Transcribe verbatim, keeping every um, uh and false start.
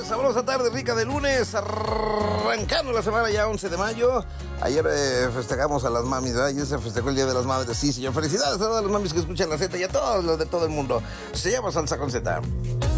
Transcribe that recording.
Sabrosa tarde rica de lunes, arrancando la semana ya once de mayo. Ayer eh, festejamos a las mamis, ¿verdad? Ayer se festejó el Día de las Madres. Sí, señor, felicidades a todas las mamis que escuchan la Z y a todos los de todo el mundo. Se llama Salsa con Z.